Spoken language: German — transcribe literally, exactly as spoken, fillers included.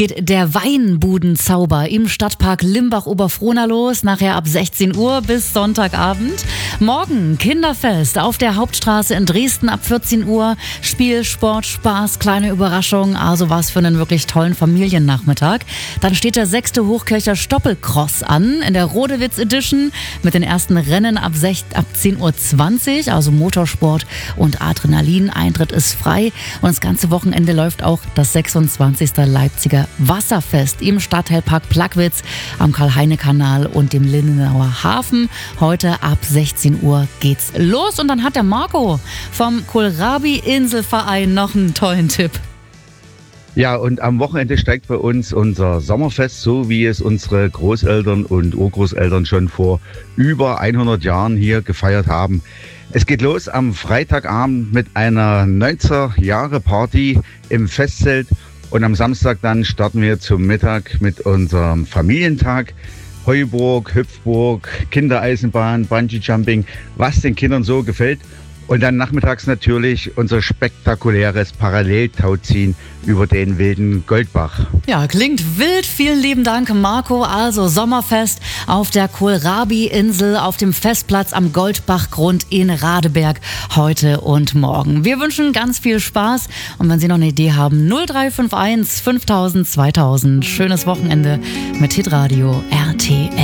geht der Weinbudenzauber im Stadtpark Limbach-Oberfrohna los. Nachher ab sechzehn Uhr bis Sonntagabend. Morgen Kinderfest auf der Hauptstraße in Dresden ab vierzehn Uhr. Spiel, Sport, Spaß, kleine Überraschung. Also was für einen wirklich tollen Familiennachmittag. Dann steht der sechste Hochkircher Stoppelcross an in der Rodewitz Edition mit den ersten Rennen ab zehn Uhr zwanzig. Also Motorsport und Adrenalin. Eintritt ist frei. Und das ganze Wochenende läuft auch das sechsundzwanzigste Leipziger Wasserfest im Stadtteilpark Plagwitz am Karl-Heine-Kanal und dem Lindenauer Hafen. Heute ab sechzehn Uhr geht's los. Und dann hat der Marco vom Kohlrabi-Inselverein noch einen tollen Tipp. Ja, und am Wochenende steigt bei uns unser Sommerfest, so wie es unsere Großeltern und Urgroßeltern schon vor über hundert Jahren hier gefeiert haben. Es geht los am Freitagabend mit einer neunziger-Jahre-Party im Festzelt und am Samstag dann starten wir zum Mittag mit unserem Familientag. Heuburg, Hüpfburg, Kindereisenbahn, Bungee-Jumping, was den Kindern so gefällt. Und dann nachmittags natürlich unser spektakuläres Paralleltauziehen über den wilden Goldbach. Ja, klingt wild. Vielen lieben Dank, Marco. Also Sommerfest auf der Kohlrabi-Insel auf dem Festplatz am Goldbachgrund in Radeberg heute und morgen. Wir wünschen ganz viel Spaß. Und wenn Sie noch eine Idee haben, null drei fünf eins fünftausend zweitausend. Schönes Wochenende mit Hitradio R T L.